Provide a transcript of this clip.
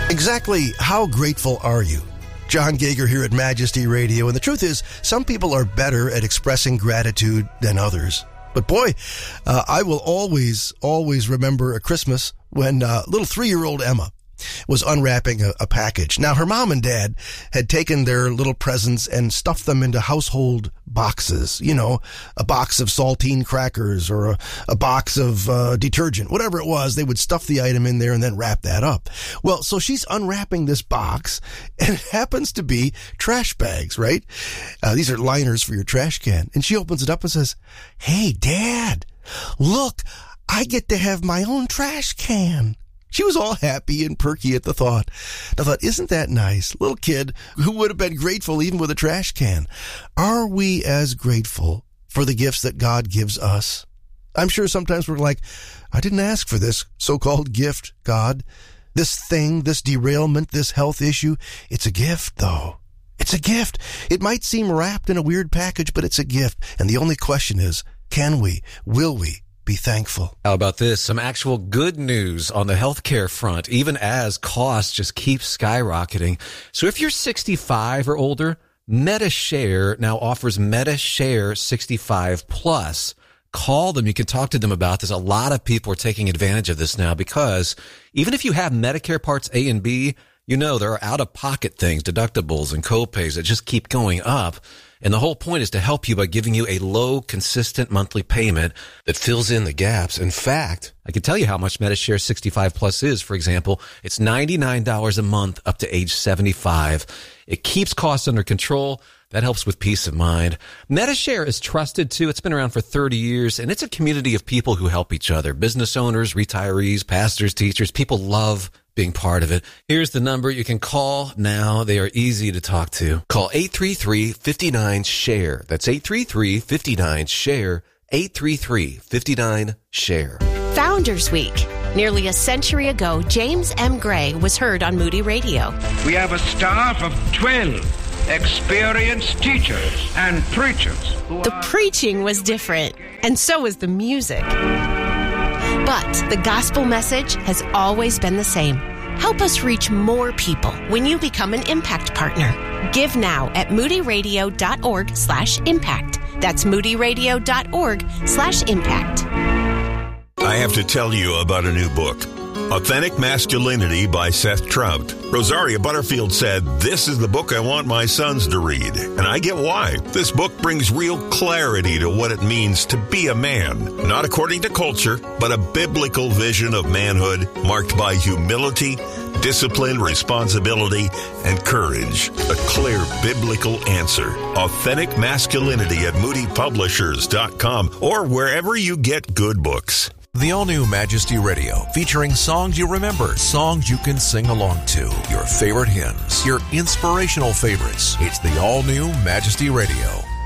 Exactly how grateful are you? John Gager here at Majesty Radio, and the truth is, some people are better at expressing gratitude than others. But boy, I will always remember a Christmas when little 3-year-old Emma was unwrapping a package. Now, her mom and dad had taken their little presents and stuffed them into household boxes. You know, a box of saltine crackers or a box of detergent. Whatever it was, they would stuff the item in there and then wrap that up. Well, so she's unwrapping this box, and it happens to be trash bags, right? These are liners for your trash can. And she opens it up and says, "Hey, Dad, look, I get to have my own trash can." She was all happy and perky at the thought. I thought, isn't that nice? Little kid who would have been grateful even with a trash can. Are we as grateful for the gifts that God gives us? I'm sure sometimes we're like, I didn't ask for this so-called gift, God. This thing, this derailment, this health issue, it's a gift, though. It's a gift. It might seem wrapped in a weird package, but it's a gift. And the only question is, can we, will we be thankful? How about this? Some actual good news on the healthcare front, even as costs just keep skyrocketing. So if you're 65 or older, MediShare now offers MediShare 65 Plus. Call them. You can talk to them about this. A lot of people are taking advantage of this now because even if you have Medicare Parts A and B, you know there are out-of-pocket things, deductibles and copays that just keep going up. And the whole point is to help you by giving you a low, consistent monthly payment that fills in the gaps. In fact, I can tell you how much MediShare 65 Plus is. For example, it's $99 a month up to age 75. It keeps costs under control. That helps with peace of mind. MediShare is trusted, too. It's been around for 30 years, and it's a community of people who help each other. Business owners, retirees, pastors, teachers. People love being part of it. Here's the number you can call now. They are easy to talk to. Call 833-59-SHARE. That's 833-59-SHARE. 833-59-SHARE. Founders Week. Nearly a century ago, James M. Gray was heard on Moody Radio. We have a staff of 12 experienced teachers and preachers. The preaching was different, and so was the music. But the gospel message has always been the same. Help us reach more people when you become an Impact Partner. Give now at moodyradio.org/impact. That's moodyradio.org/impact. I have to tell you about a new book, Authentic Masculinity by Seth Trout. Rosaria Butterfield said, "This is the book I want my sons to read." And I get why. This book brings real clarity to what it means to be a man. Not according to culture, but a biblical vision of manhood marked by humility, discipline, responsibility, and courage. A clear biblical answer. Authentic Masculinity at moodypublishers.com or wherever you get good books. The all-new Majesty Radio, featuring songs you remember, songs you can sing along to, your favorite hymns, your inspirational favorites. It's the all-new Majesty Radio.